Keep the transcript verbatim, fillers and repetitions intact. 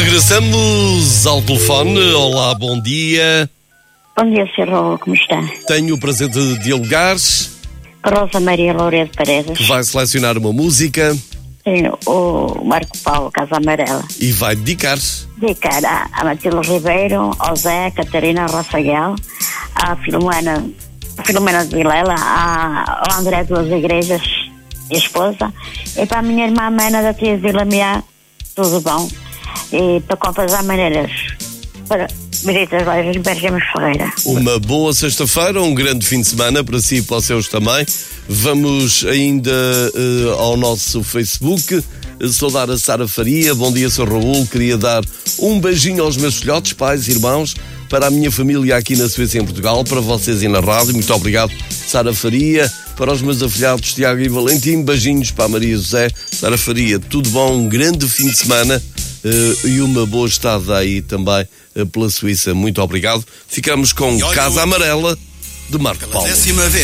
Regressamos ao telefone. Olá, bom dia. Bom dia, senhor Raul, como está? Tenho o prazer de dialogar. Rosa Maria Loureiro Paredes. Que vai selecionar uma música. Tenho o Marco Paulo, Casa Amarela. E vai dedicar. Dedicar a, a Matilde Ribeiro, ao Zé, a Catarina Rafael, à Filomena, a Filomena de Vilela, à, ao André Duas Igrejas, a esposa, e para a minha irmã Mana da Tia Vila Meá, tudo bom. E para compras à maneiras, para Veritas Lojas Bergamos Ferreira. Uma boa sexta-feira, um grande fim de semana para si e para os seus também. Vamos ainda uh, ao nosso Facebook. Saudar a Sara Faria. Bom dia, senhor Raul. Queria dar um beijinho aos meus filhotes, pais, irmãos, para a minha família aqui na Suíça e em Portugal, para vocês e na rádio. Muito obrigado, Sara Faria. Para os meus afilhados Tiago e Valentim, beijinhos para a Maria José. Sara Faria, tudo bom, um grande fim de semana uh, e uma boa estada aí também uh, pela Suíça. Muito obrigado. Ficamos com Casa Amarela de Marco Paulo. Décima vez.